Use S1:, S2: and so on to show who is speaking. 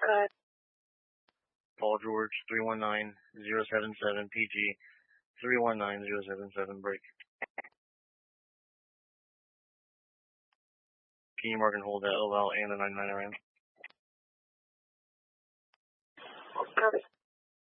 S1: Good.
S2: Paul George 319077 PG 319077 break. Can you mark and hold that OL and the 99 around?
S1: Copy.